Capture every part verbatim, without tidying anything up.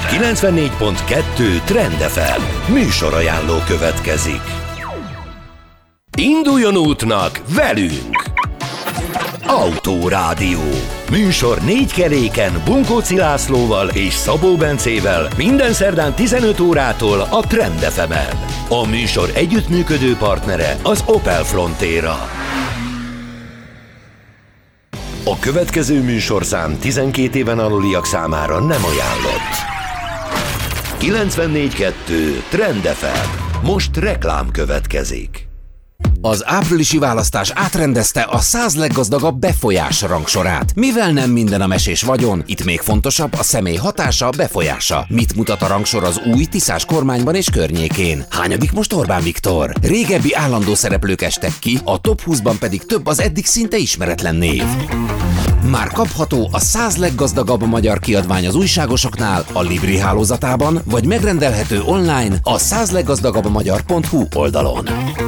kilencvennégy pont kettő Trend ef em műsorajánló következik. Induljon útnak velünk! Autórádió. Műsor négy keréken Bunkóci Lászlóval és Szabó Bencével minden szerdán tizenöt órától a Trend ef emen. A műsor együttműködő partnere az Opel Frontera. A következő műsorszám tizenkét éven aluliak számára nem ajánlott. kilencvennégy pont kettő Trend ef em. Most reklám következik. Az áprilisi választás átrendezte a száz leggazdagabb befolyás rangsorát. Mivel nem minden a mesés vagyon, itt még fontosabb a személy hatása, befolyása. Mit mutat a rangsor az új Tiszás kormányban és környékén? Hányadik most Orbán Viktor? Régebbi állandó szereplők estek ki, a top húszban pedig több az eddig szinte ismeretlen név. Már kapható a száz leggazdagabb magyar kiadvány az újságosoknál, a Libri hálózatában, vagy megrendelhető online a száz leggazdagabb magyar pont hu oldalon.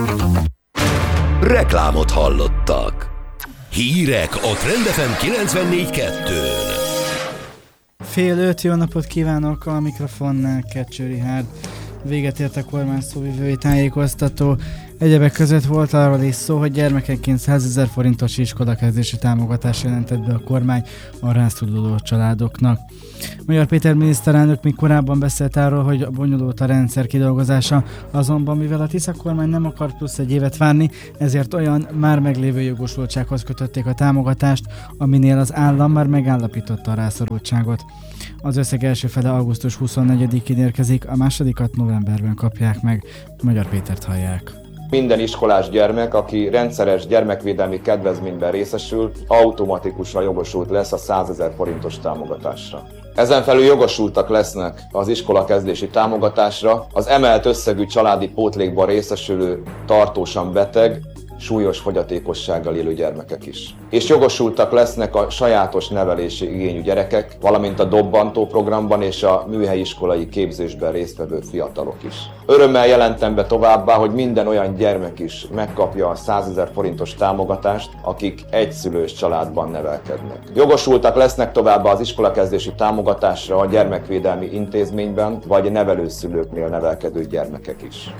Reklámot hallottak. Hírek a Trend ef em kilencvennégy pont kettőn. Fél öt, jó napot kívánok, a mikrofonnál Kecső Richárd. Véget ért a kormány szóvivői tájékoztató. Egyebek között volt arról is szó, hogy gyermekenként százezer forintos iskolakezdési támogatást jelentett be a kormány a rászoruló családoknak. Magyar Péter miniszterelnök még korábban beszélt arról, hogy bonyolult a rendszer kidolgozása, azonban mivel a Tisza kormány nem akart plusz egy évet várni, ezért olyan már meglévő jogosultsághoz kötötték a támogatást, aminél az állam már megállapította a rászorultságot. Az összeg első fele augusztus huszonnegyedikén érkezik, a másodikat novemberben kapják meg. Magyar Pétert hallják. Minden iskolás gyermek, aki rendszeres gyermekvédelmi kedvezményben részesül, automatikusan jogosult lesz a százezer forintos támogatásra. Ezen felül jogosultak lesznek az iskolakezdési támogatásra az emelt összegű családi pótlékban részesülő tartósan beteg, súlyos fogyatékossággal élő gyermekek is. És jogosultak lesznek a sajátos nevelési igényű gyerekek, valamint a dobbantó programban és a műhelyiskolai képzésben résztvevő fiatalok is. Örömmel jelentem be továbbá, hogy minden olyan gyermek is megkapja a százezer forintos támogatást, akik egyszülős családban nevelkednek. Jogosultak lesznek továbbá az iskolakezdési támogatásra a gyermekvédelmi intézményben vagy nevelőszülőknél nevelkedő gyermekek is.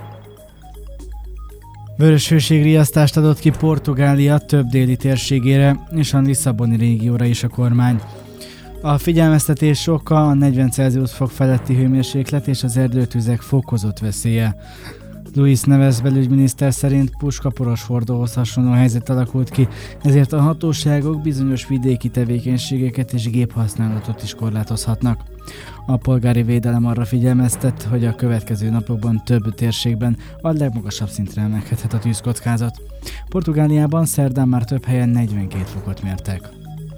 Vöröshőségriasztást adott ki Portugália több déli térségére és a Lisszaboni régióra is a kormány. A figyelmeztetés oka a negyven Celsius fok feletti hőmérséklet és az erdőtüzek fokozott veszélye. Luis Neves belügyminiszter szerint puskaporos hordóhoz hasonló helyzet alakult ki, ezért a hatóságok bizonyos vidéki tevékenységeket és géphasználatot is korlátozhatnak. A polgári védelem arra figyelmeztet, hogy a következő napokban több térségben a legmagasabb szintre emelkedhet a tűzkockázat. Portugáliában szerdán már több helyen negyvenkét fokot mértek.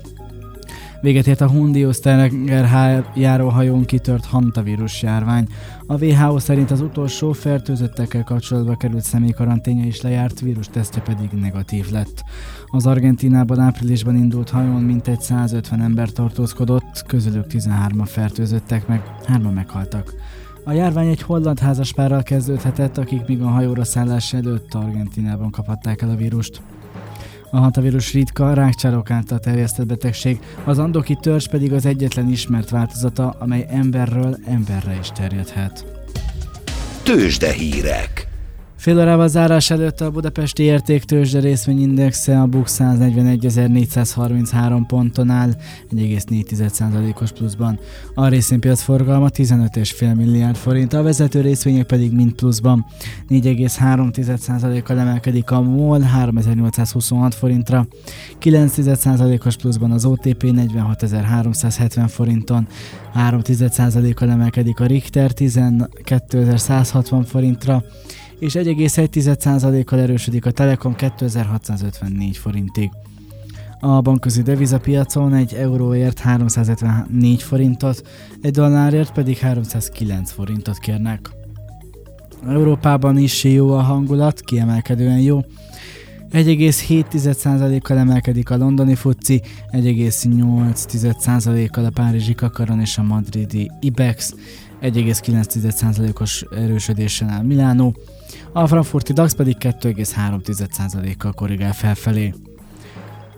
Véget ért a Hundiós tengerjáróhajón kitört hantavírus járvány. A dupla vé há ó szerint az utolsó fertőzöttekkel kapcsolatba került személy karanténja is lejárt, vírustesztje pedig negatív lett. Az Argentínában áprilisban indult hajón mintegy százötven ember tartózkodott, közülük tizenhárman fertőzöttek meg, hárman meghaltak. A járvány egy holland házaspárral kezdődhetett, akik még a hajóra szállás előtt Argentínában kaphatták el a vírust. A hantavírus ritka, rákcsálók által terjesztett betegség, az andoki törzs pedig az egyetlen ismert változata, amely emberről emberre is terjedhet. Tőzsdehírek. Fél órával zárás előtt a budapesti értéktőzsde részvényindexe a BUX száznegyvenegyezer-négyszázharminchárom ponton áll, egy egész négy százalékos pluszban. A részvénypiac forgalma tizenöt egész öt milliárd forint, a vezető részvények pedig mind pluszban. négy egész három százalékkal emelkedik a MOL háromezer-nyolcszázhuszonhat forintra, kilenc százalékos pluszban az o té pé negyvenhatezer-háromszázhetven forinton, három százalékkal emelkedik a Richter tizenkétezer-százhatvan forintra, és egy egész egy százalékkal erősödik a Telekom kétezer-hatszázötvennégy forintig. A bankközi devizapiacon egy euróért háromszázhetvennégy forintot, egy dollárért pedig háromszázkilenc forintot kérnek. Európában is jó a hangulat, kiemelkedően jó. egy egész hét százalékkal emelkedik a londoni FTSE, egy egész nyolc százalékkal a párizsi Kakaron és a madridi IBEX, egy egész kilenc százalékos erősödéssel áll Milánó, a frankfurti DAX pedig kettő egész három százalékkal korrigál felfelé.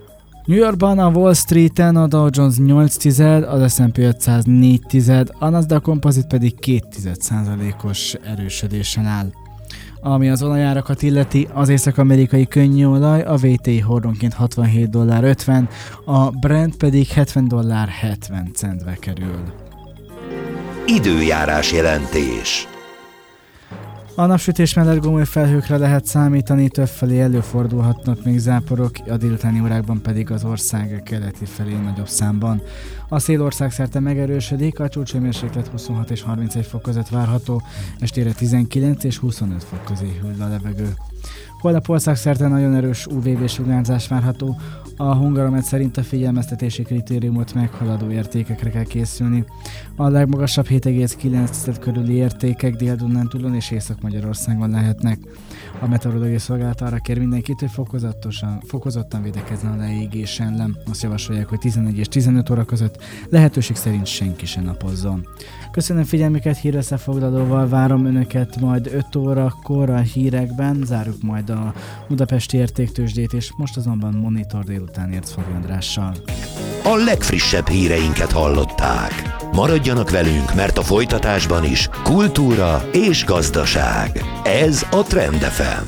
New Yorkban a Wall Streeten a Dow Jones nyolc tized, az es and pé ötszáz négy tized, a Nasdaq Composite pedig két tized százalékos erősödéssel áll. Ami az olajárakat illeti, az észak-amerikai könnyűolaj a vé té i hordonként hatvanhét dollár ötven, a Brent pedig hetven dollár hetven centbe kerül. Időjárás jelentés. A napsütés mellett gomoly felhőkre lehet számítani, többfelé előfordulhatnak még záporok, a délutáni órákban pedig az ország keleti felé nagyobb számban. A szél országszerte megerősödik, a csúcshőmérséklet huszonhat és harmincegy fok között várható, estére tizenkilenc és huszonöt fok közé hűl a levegő. Holnap országszerte nagyon erős ú vé bé-sugárzás várható, a Hungaromet szerint a figyelmeztetési kritériumot meghaladó értékekre kell készülni. A legmagasabb hét egész kilenc körüli értékek Dél-Dunántúlon és Észak-Magyarországon lehetnek. A meteorológiai szolgálat arra kér mindenkit, hogy fokozatosan, fokozottan védekezzen a leégés ellen. Azt javasolják, hogy tizenegy és tizenöt óra között lehetőség szerint senki sem napozzon. Köszönöm figyelmüket, hírösszefoglalóval várom önöket majd öt órakor a hírekben, zárjuk majd a budapesti értéktőzsdét, és most azonban Monitor délután ért Fogly Andrással. A legfrissebb híreinket hallották. Maradjanak velünk, mert a folytatásban is kultúra és gazdaság. Ez a Trend ef em.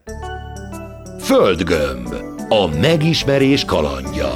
Földgömb. A megismerés kalandja.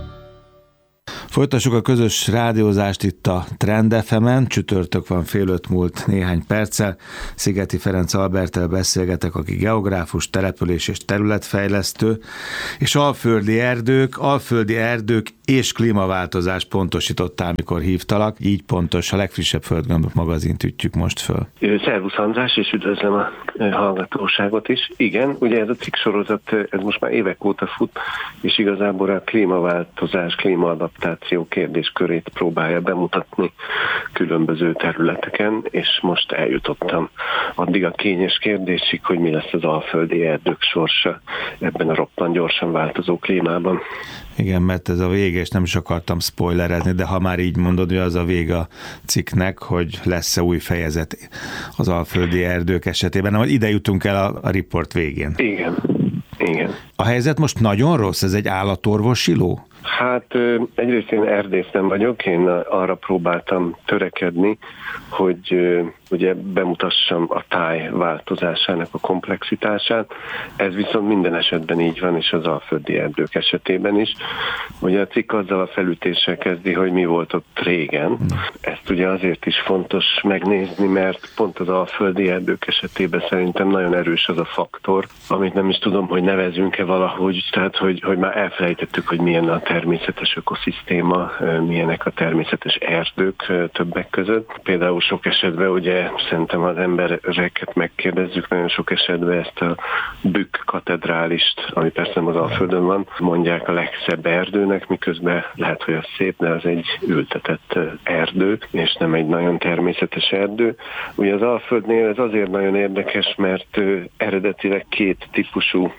Folytassuk a közös rádiózást itt a Trend ef emen, csütörtök van, fél öt múlt néhány perccel. Szigeti Ferenc Alberttel beszélgetek, aki geográfus, település és területfejlesztő, és alföldi erdők, alföldi erdők és klímaváltozás pontosítottál, mikor hívtalak. Így pontos, a legfrissebb Földgömb magazint ütjük most föl. Szervusz András, és üdvözlöm a hallgatóságot is. Igen, ugye ez a cikksorozat, ez most már évek óta fut, és igazából a klímaváltozás, klímaadaptáció kérdéskörét próbálja bemutatni különböző területeken, és most eljutottam addig a kényes kérdésig, hogy mi lesz az alföldi erdők sorsa ebben a roppant gyorsan változó klímában. Igen, mert ez a vége, és nem is akartam spoilerezni, de ha már így mondod, hogy az a vége a cikknek, hogy lesz-e új fejezet az alföldi erdők esetében, majd ide jutunk el a, a riport végén. Igen, igen. A helyzet most nagyon rossz, ez egy állatorvosi ló? Hát egyrészt én erdész nem vagyok, én arra próbáltam törekedni, hogy ugye bemutassam a táj változásának a komplexitását. Ez viszont minden esetben így van, és az alföldi erdők esetében is. Ugye a cikk azzal a felütéssel kezdi, hogy mi volt ott régen. Ezt ugye azért is fontos megnézni, mert pont az alföldi erdők esetében szerintem nagyon erős az a faktor, amit nem is tudom, hogy nevezünk-e valahogy, tehát hogy, hogy már elfelejtettük, hogy milyen a természetes ökoszisztéma, milyenek a természetes erdők többek között. Például sok esetben ugye szerintem az embereket megkérdezzük, nagyon sok esetben ezt a Bükk katedrálist, ami persze nem az Alföldön van, mondják a legszebb erdőnek, miközben lehet, hogy az szép, de az egy ültetett erdő, és nem egy nagyon természetes erdő. Ugye az Alföldnél ez azért nagyon érdekes, mert eredetileg két típusú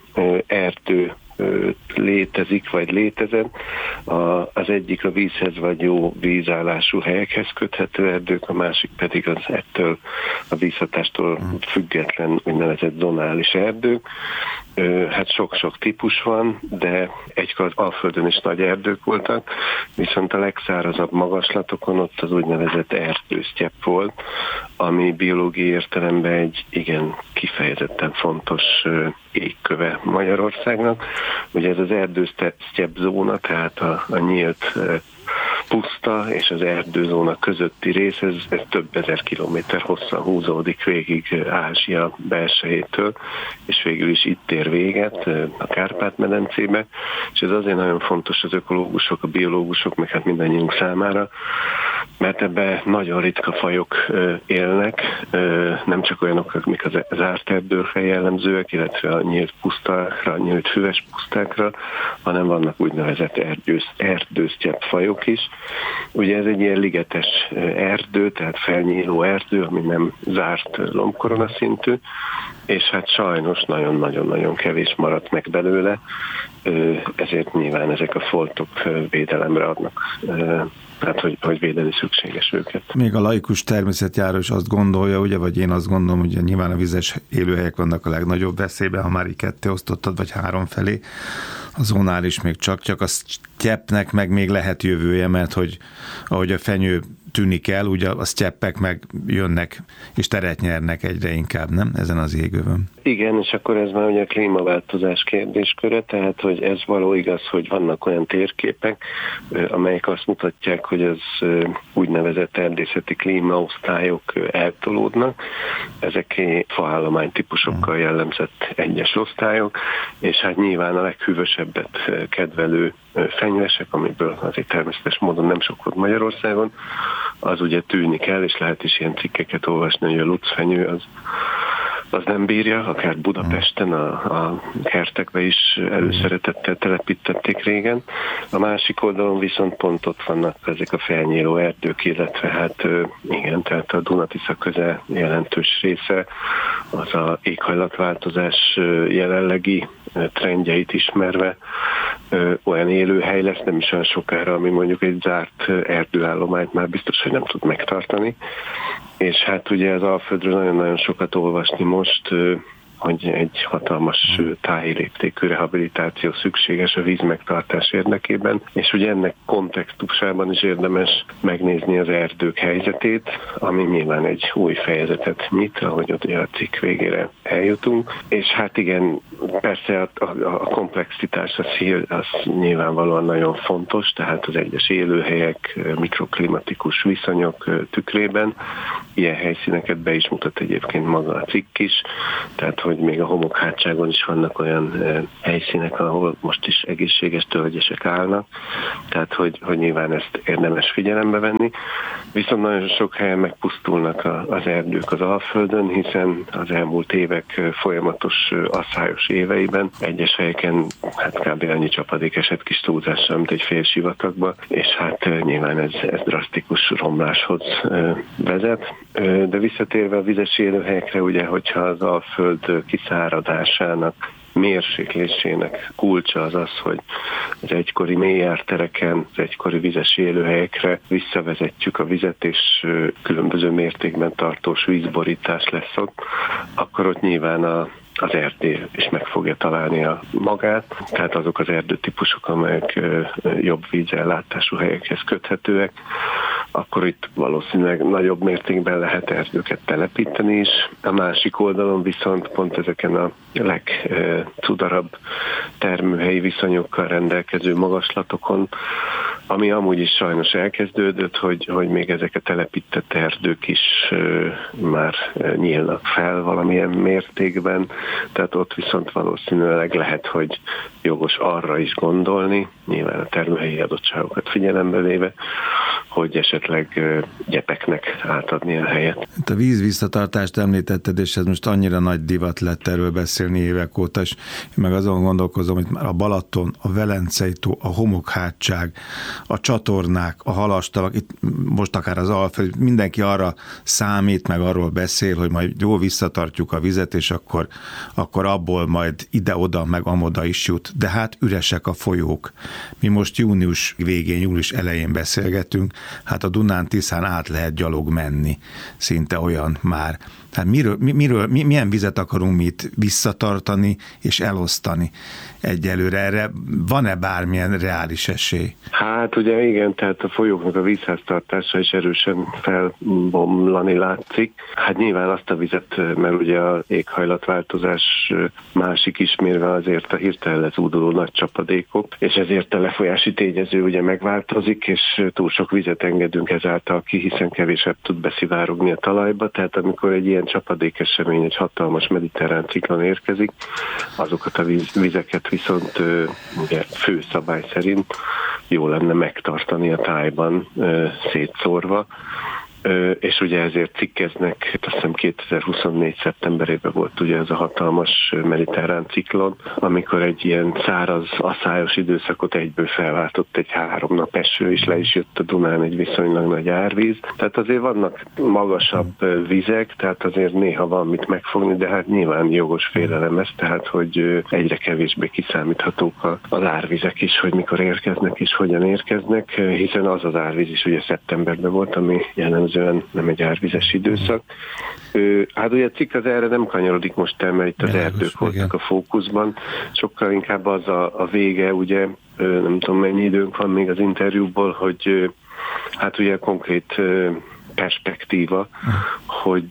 erdő létezik, vagy létezett. Az egyik a vízhez vagy jó vízállású helyekhez köthető erdők, a másik pedig az ettől a vízhatástól független úgynevezett zonális erdők. Hát sok-sok típus van, de egykor az Alföldön is nagy erdők voltak, viszont a legszárazabb magaslatokon ott az úgynevezett erdősztyepp volt, ami biológiai értelemben egy igen kifejezetten fontos égköve Magyarországnak. Ugye ez az erdősztyepp zóna, tehát a, a nyílt puszta és az erdőzóna közötti rész, ez, ez több ezer kilométer hosszan húzódik végig Ázsia belsejétől, és végül is itt ér véget a Kárpát-medencébe, és ez azért nagyon fontos az ökológusok, a biológusok, meg hát mindannyiunk számára, mert ebben nagyon ritka fajok élnek, nem csak olyanok, amik az zárt erdőkre jellemzőek, illetve a nyílt pusztákra, a nyílt füves pusztákra, hanem vannak úgynevezett erdősz, erdősztyepp fajok is. Ugye ez egy ilyen ligetes erdő, tehát felnyíló erdő, ami nem zárt lombkoronaszintű, és hát sajnos nagyon-nagyon-nagyon kevés maradt meg belőle, ezért nyilván ezek a foltok védelemre adnak, tehát hogy, hogy védeni szükséges őket. Még a laikus természetjáró is azt gondolja, ugye, vagy én azt gondolom, hogy nyilván a vizes élőhelyek vannak a legnagyobb veszélyben, ha már így ketté osztottad, vagy három felé A zonális még csak-csak, a sztyeppnek meg még lehet jövője, mert hogy ahogy a fenyő tűnik el, ugye a sztyeppek meg jönnek és teret nyernek egyre inkább, nem? Ezen az égövön. Igen, és akkor ez már ugye a klímaváltozás kérdésköre, tehát hogy ez való igaz, hogy vannak olyan térképek, amelyek azt mutatják, hogy az úgynevezett erdészeti klímaosztályok eltolódnak. Ezek faállomány típusokkal jellemzett egyes osztályok, és hát nyilván a leghűvösebbet kedvelő fenyvesek, amiből azért természetes módon nem sok volt Magyarországon, az ugye tűnni kell, és lehet is ilyen cikkeket olvasni, hogy a lucfenyő az az nem bírja, akár Budapesten a, a kertekbe is előszeretettel telepítették régen. A másik oldalon viszont pont ott vannak ezek a felnyíló erdők, illetve hát igen, tehát a Duna-Tisza közel jelentős része az a éghajlatváltozás jelenlegi trendjeit ismerve olyan élőhely lesz, nem is olyan sokára, ami mondjuk egy zárt erdőállományt már biztos, hogy nem tud megtartani. És hát ugye az Alföldről nagyon-nagyon sokat olvasni most, hogy egy hatalmas táji léptékű rehabilitáció szükséges a vízmegtartás érdekében, és ugye ennek kontextusában is érdemes megnézni az erdők helyzetét, ami nyilván egy új fejezetet nyit, ahogy ott a cikk végére eljutunk, és hát igen, persze a, a, a komplexitás az, az nyilvánvalóan nagyon fontos, tehát az egyes élőhelyek, mikroklimatikus viszonyok tükrében, ilyen helyszíneket be is mutat egyébként maga a cikk is, tehát hogy még a homokhátságon is vannak olyan helyszínek, ahol most is egészséges tölgyesek állnak, tehát hogy, hogy nyilván ezt érdemes figyelembe venni. Viszont nagyon sok helyen megpusztulnak az erdők az Alföldön, hiszen az elmúlt évek folyamatos asszályos éveiben egyes helyeken hát kb. Annyi csapadék esett kis túlzással, mint egy fél sivatagba, és hát nyilván ez, ez drasztikus romláshoz vezet. De visszatérve a vizes élőhelyekre, ugye, hogyha az Alföld kiszáradásának, mérséklésének kulcsa az az, hogy az egykori mélyártereken, az egykori vizes élőhelyekre visszavezetjük a vizet, és különböző mértékben tartós vízborítás lesz ott, akkor ott nyilván a az erdő is meg fogja találni a magát, tehát azok az erdőtípusok, amelyek jobb vízellátású helyekhez köthetőek, akkor itt valószínűleg nagyobb mértékben lehet erdőket telepíteni is. A másik oldalon viszont pont ezeken a legcudarabb termőhelyi viszonyokkal rendelkező magaslatokon, ami amúgy is sajnos elkezdődött, hogy, hogy még ezek a telepített erdők is már nyílnak fel valamilyen mértékben, tehát ott viszont valószínűleg lehet, hogy jogos arra is gondolni, nyilván a termőhelyi adottságokat figyelembe véve, hogy esetleg gyepeknek átadni a helyet. A vízvisszatartást említetted, és ez most annyira nagy divat lett erről beszélni évek óta, és én meg azon gondolkozom, hogy már a Balaton, a Velencei tó, a homokhátság, a csatornák, a halastalak, itt most akár az Alföld, mindenki arra számít, meg arról beszél, hogy majd jól visszatartjuk a vizet, és akkor, akkor abból majd ide-oda, meg amoda is jut. De hát üresek a folyók. Mi most június végén, július elején beszélgetünk, hát a Dunán-Tiszán át lehet gyalog menni. Szinte olyan már. Hát miről, miről, milyen vizet akarunk mi itt visszatartani és elosztani egyelőre? Erre van-e bármilyen reális esély? Hát ugye igen, tehát a folyóknak a vízháztartása is erősen felbomlani látszik. Hát nyilván azt a vizet, mert ugye az éghajlatváltozás másik ismérve azért a hirtelen lezúduló nagy csapadékok, és ezért a lefolyási tényező ugye megváltozik, és túl sok vizet engedünk ezáltal ki, hiszen kevésebb tud beszivárogni a talajba, tehát amikor egy ilyen csapadékesemény, egy hatalmas mediterrán ciklon érkezik, azokat a víz, vizeket viszont ugye főszabály szerint jó lenne megtartani a tájban szétszórva, és ugye ezért cikkeznek, azt hiszem kétezer-huszonnégy szeptemberében volt ugye ez a hatalmas mediterrán ciklon, amikor egy ilyen száraz, asszályos időszakot egyből felváltott egy három nap eső, és le is jött a Dunán egy viszonylag nagy árvíz. Tehát azért vannak magasabb vizek, tehát azért néha van mit megfogni, de hát nyilván jogos félelem ez, tehát hogy egyre kevésbé kiszámíthatók az árvizek is, hogy mikor érkeznek és hogyan érkeznek, hiszen az az árvíz is ugye szeptemberben volt, ami jellemző jellemzően nem egy árvizes időszak. Hát ugye a cikk az erre nem kanyarodik most el, mert itt az erdők voltak a fókuszban. Sokkal inkább az a, a vége, ugye, nem tudom mennyi időnk van még az interjúból, hogy hát ugye konkrét perspektíva, hogy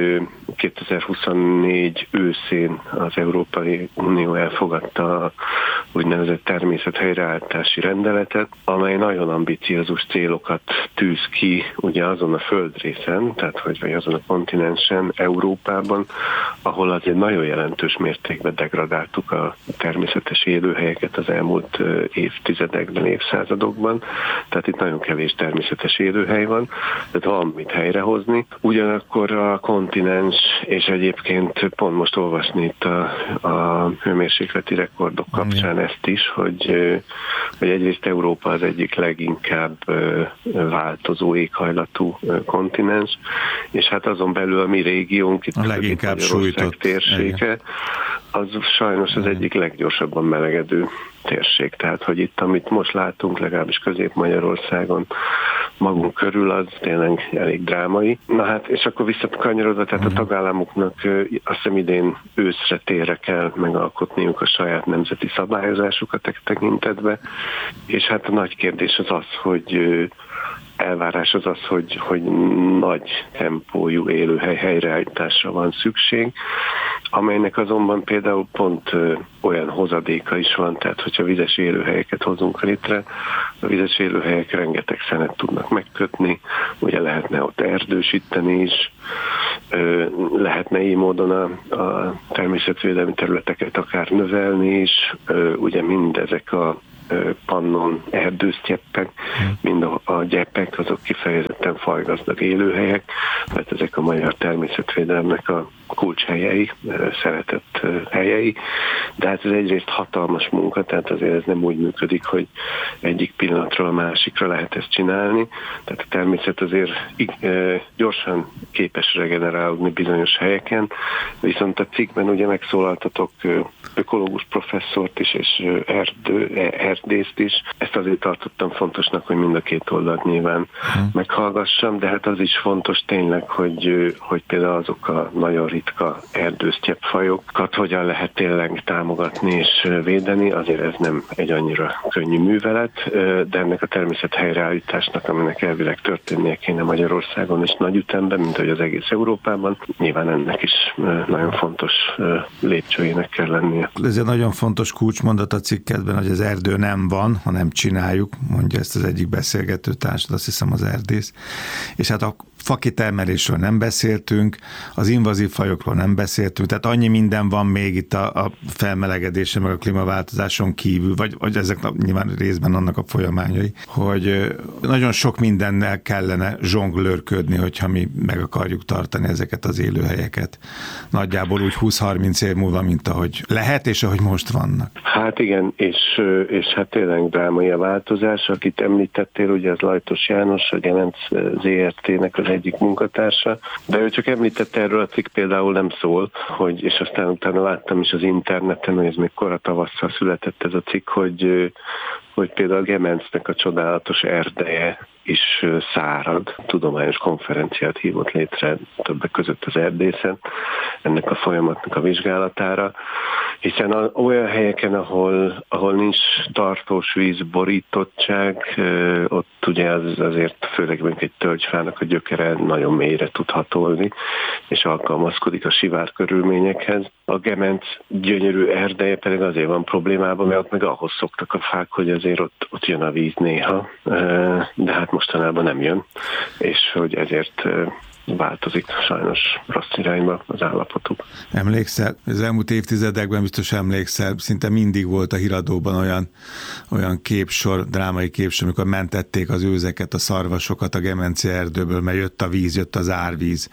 kétezer-huszonnégy őszén az Európai Unió elfogadta a úgynevezett természethelyreállítási rendeletet, amely nagyon ambiciózus célokat tűz ki ugye azon a földrészen, tehát hogy vagy azon a kontinensen, Európában, ahol azért nagyon jelentős mértékben degradáltuk a természetes élőhelyeket az elmúlt évtizedekben, évszázadokban, tehát itt nagyon kevés természetes élőhely van, tehát van mit helyrehozni. Ugyanakkor a kontinens, és egyébként pont most olvasni itt a, a hőmérsékleti rekordok kapcsán ezt is, hogy, hogy egyrészt Európa az egyik leginkább változó éghajlatú kontinens, és hát azon belül a mi régiónk, itt a leginkább sújtott térsége, az sajnos az egyik leggyorsabban melegedő térség. Tehát, hogy itt, amit most látunk, legalábbis Közép-Magyarországon magunk körül, az tényleg elég drámai. Na hát, és akkor visszakanyarodva, tehát a tagállamoknak azt hiszem idén őszre térre kell megalkotniuk a saját nemzeti szabályozásukat tekintetbe, és hát a nagy kérdés az az, hogy elvárás az az, hogy, hogy nagy tempójú élőhely helyreállításra van szükség, amelynek azonban például pont ö, olyan hozadéka is van, tehát hogyha vizes élőhelyeket hozunk létre, a vizes élőhelyek rengeteg szenet tudnak megkötni, ugye lehetne ott erdősíteni is, ö, lehetne így módon a, a természetvédelmi területeket akár növelni is, ö, ugye mindezek a pannon erdősztyeppek, mind a, a gyepek, azok kifejezetten fajgazdag élőhelyek, mert ezek a magyar természetvédelemnek a kulcshelyei, szeretett helyei, de hát ez egyrészt hatalmas munka, tehát azért ez nem úgy működik, hogy egyik pillanatról a másikra lehet ezt csinálni, tehát a természet azért gyorsan képes regenerálódni bizonyos helyeken, viszont a cikkben ugye megszólaltatok ökológus professzort is, és erdő, erdészt is. Ezt azért tartottam fontosnak, hogy mind a két oldalt nyilván hmm. meghallgassam, de hát az is fontos tényleg, hogy, hogy például azok a nagyon ritka erdősztyeppfajokat hogyan lehet tényleg támogatni és védeni, azért ez nem egy annyira könnyű művelet, de ennek a természet helyreállításnak, aminek elvileg történnie kéne Magyarországon és nagy ütemben, mint ahogy az egész Európában, nyilván ennek is nagyon fontos lépcsőjének kell lennie. Ez egy nagyon fontos kulcsmondat a cikkedben, hogy az erdő nem van, hanem csináljuk, mondja ezt az egyik beszélgető társad, azt hiszem az erdész. És hát a fakitermelésről nem beszéltünk, az invazív fajokról nem beszéltünk, tehát annyi minden van még itt a, a felmelegedése, meg a klímaváltozáson kívül, vagy, vagy ezek nyilván részben annak a folyamányai, hogy nagyon sok mindennel kellene zsonglőrködni, hogyha mi meg akarjuk tartani ezeket az élőhelyeket. Nagyjából úgy húsz-harminc év múlva, mint ahogy lehet, és ahogy most vannak. Hát igen, és, és hát tényleg drámai a változás. Akit említettél, ugye az Lajtos János, a Gemenc zé er té-nek az egyik munkatársa, de ő csak említette, erről a cikk például nem szól, hogy, és aztán utána láttam is az interneten, hogy ez még kora tavasszal született ez a cikk, hogy, hogy például a Gemencnek a csodálatos erdeje is szárad. Tudományos konferenciát hívott létre többek között az erdészen ennek a folyamatnak a vizsgálatára, hiszen olyan helyeken, ahol, ahol nincs tartós vízborítottság, ott ugye az azért főleg mondjuk egy tölgyfának a gyökere nagyon mélyre tud hatolni, és alkalmazkodik a sivár körülményekhez. A Gemenc gyönyörű erdeje pedig azért van problémában, mert ott meg ahhoz szoktak a fák, hogy azért ott, ott jön a víz néha, de hát mostanában nem jön, és hogy ezért változik sajnos rossz irányba az állapotuk. Emlékszel, az elmúlt évtizedekben biztos emlékszel, szinte mindig volt a híradóban olyan, olyan képsor, drámai képsor, amikor mentették az őzeket, a szarvasokat a gemenci erdőből, mert jött a víz, jött az árvíz,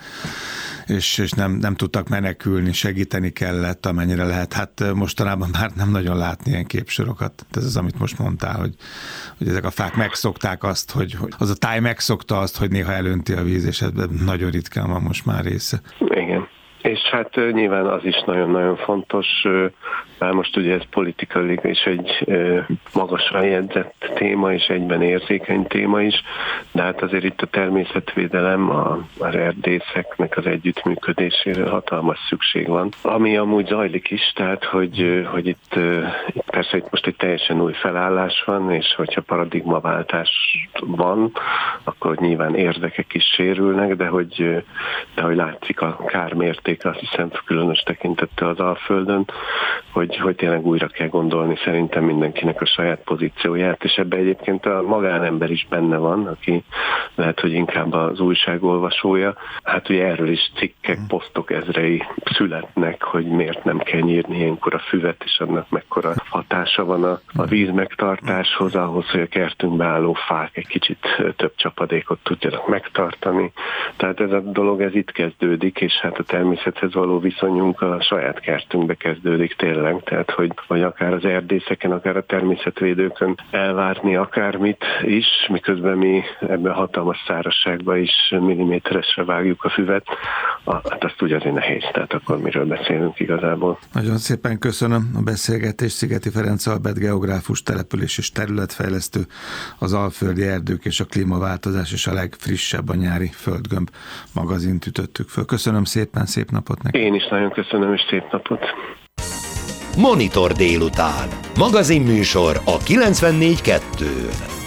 és, és nem, nem tudtak menekülni, segíteni kellett, amennyire lehet. Hát mostanában már nem nagyon látni ilyen képsorokat. Ez az, amit most mondtál, hogy, hogy ezek a fák megszokták azt, hogy, hogy az a táj megszokta azt, hogy néha elönti a víz, és ebben nagyon ritkán van most már része. Igen. És hát nyilván az is nagyon-nagyon fontos, Bár most ugye ez politikailag is egy magasan jegyzett téma, és egyben érzékeny téma is, de hát azért itt a természetvédelem, a, az erdészeknek az együttműködésére hatalmas szükség van. Ami amúgy zajlik is, tehát hogy, hogy itt, itt persze itt most egy teljesen új felállás van, és hogyha paradigmaváltás van, akkor nyilván érdekek is sérülnek, de hogy, de hogy látszik a kármérték, azt hiszem különös tekintettel az Alföldön, hogy, hogy tényleg újra kell gondolni szerintem mindenkinek a saját pozícióját, és ebben egyébként a magánember is benne van, aki lehet, hogy inkább az újságolvasója. Hát ugye erről is cikkek, posztok ezrei születnek, hogy miért nem kell nyírni ilyenkor a füvet, és annak mekkora hatása van a, a víz megtartáshoz, ahhoz, hogy a kertünkbe álló fák egy kicsit több csapadékot tudjanak megtartani. Tehát ez a dolog, ez itt kezdődik, és hát a természethez való viszonyunk a saját kertünkbe kezdődik tényleg, tehát hogy, hogy akár az erdészeken, akár a természetvédőkön elvárni akármit is, miközben mi ebben a hatalmas szárazságban is milliméteresre vágjuk a füvet, hát azt ugye azért nehéz, tehát akkor miről beszélünk igazából. Nagyon szépen köszönöm a beszélgetést. Szigeti Ferenc Albert geográfus, település és területfejlesztő, az Alföldi Erdők és a Klímaváltozás és a legfrissebb a nyári Földgömb magazint ütöttük föl. Köszönöm szépen, szép napot neki. Én is nagyon köszönöm, és szép napot. Monitor délután. Magazinműsor a kilencvennégy kettőn.